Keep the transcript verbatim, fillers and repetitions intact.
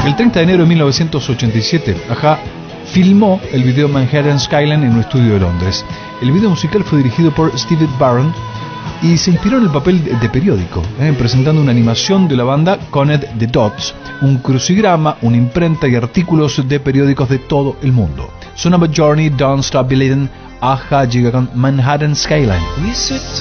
El treinta de enero de mil novecientos ochenta y siete, A-ha filmó el video Manhattan Skyline en un estudio de Londres. El video musical fue dirigido por Steve Barron y se inspiró en el papel de periódico, eh, presentando una animación de la banda Connect the Dots, un crucigrama, una imprenta y artículos de periódicos de todo el mundo. Sonaba Journey, Don't Stop Believing. A-ha llega con Manhattan Skyline.